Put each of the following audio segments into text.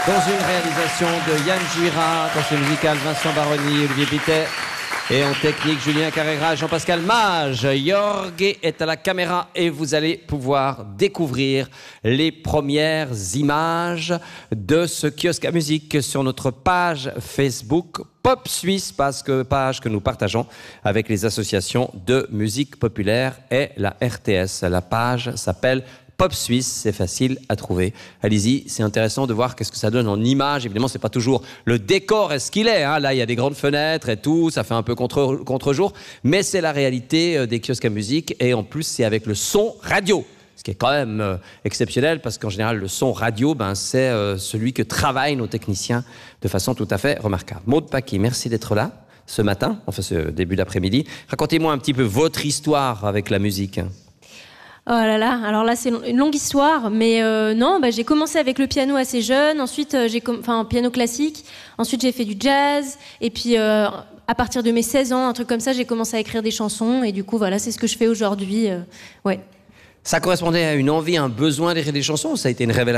Dans une réalisation de Yann Juira, attention musicale Vincent Baroni, Olivier Pittet. Et en technique, Julien Carrera, Jean-Pascal Mage. Jorge est à la caméra et vous allez pouvoir découvrir les premières images de ce kiosque à musique sur notre page Facebook Pop Suisse, page que nous partageons avec les associations de musique populaire et la RTS. La page s'appelle Pop Suisse, c'est facile à trouver. Allez-y, c'est intéressant de voir qu'est-ce que ça donne en image. Évidemment, c'est pas toujours le décor est ce qu'il est. Hein. Là, il y a des grandes fenêtres et tout, ça fait un peu contre-jour. Mais c'est la réalité des kiosques à musique. Et en plus, c'est avec le son radio. Ce qui est quand même exceptionnel parce qu'en général, le son radio, c'est celui que travaillent nos techniciens de façon tout à fait remarquable. Maud Paqui, merci d'être là ce matin, enfin ce début d'après-midi. Racontez-moi un petit peu votre histoire avec la musique. Oh là là, alors là c'est une longue histoire, mais non, j'ai commencé avec le piano assez jeune, ensuite piano classique, ensuite j'ai fait du jazz, et puis à partir de mes 16 ans, un truc comme ça, j'ai commencé à écrire des chansons, et du coup voilà, c'est ce que je fais aujourd'hui, ouais. Ça correspondait à une envie, un besoin d'écrire des chansons ou ça a été une révélation ?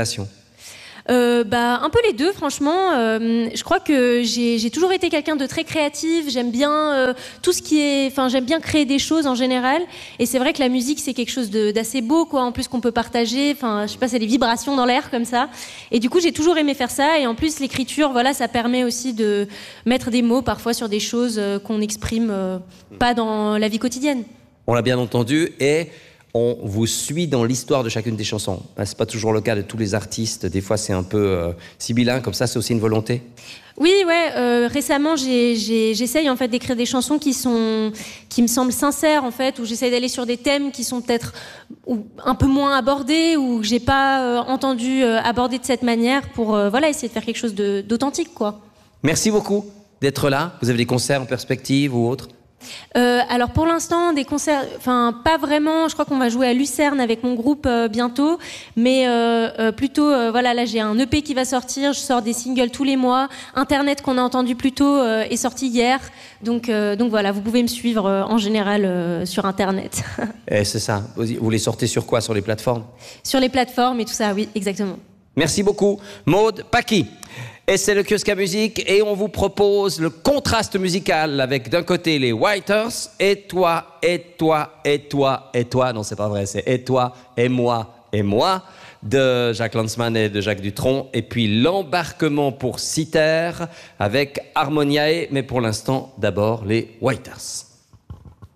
Un peu les deux, franchement. Je crois que j'ai toujours été quelqu'un de très créatif. J'aime bien tout ce qui est... Enfin, j'aime bien créer des choses en général. Et c'est vrai que la musique, c'est quelque chose d'assez beau, quoi. En plus, qu'on peut partager. Enfin, je sais pas, c'est des vibrations dans l'air comme ça. Et du coup, j'ai toujours aimé faire ça. Et en plus, l'écriture, voilà, ça permet aussi de mettre des mots parfois sur des choses qu'on n'exprime pas dans la vie quotidienne. On l'a bien entendu. Et on vous suit dans l'histoire de chacune des chansons. C'est pas toujours le cas de tous les artistes. Des fois, c'est un peu sibyllin, comme ça, c'est aussi une volonté. Oui, ouais. Récemment, j'essaye en fait d'écrire des chansons qui me semblent sincères en fait, où j'essaye d'aller sur des thèmes qui sont peut-être un peu moins abordés ou que j'ai pas entendu aborder de cette manière pour essayer de faire quelque chose d'authentique, quoi. Merci beaucoup d'être là. Vous avez des concerts en perspective ou autres ? Alors pour l'instant des concerts, pas vraiment. Je crois qu'on va jouer à Lucerne avec mon groupe bientôt, mais plutôt là j'ai un EP qui va sortir. Je sors des singles tous les mois. Internet qu'on a entendu plus tôt est sorti hier, donc voilà, vous pouvez me suivre en général sur Internet. Et c'est ça. Vous les sortez sur quoi ? Sur les plateformes ? Sur les plateformes et tout ça, oui, exactement. Merci beaucoup, Maud Paqui. Et c'est le kiosque à musique et on vous propose le contraste musical avec d'un côté les Whiters et toi, et toi, et toi, et toi. Non, c'est pas vrai, c'est et toi, et moi de Jacques Lanzmann et de Jacques Dutronc. Et puis l'embarquement pour Citer avec Harmoniae. Mais pour l'instant, d'abord les Whiters.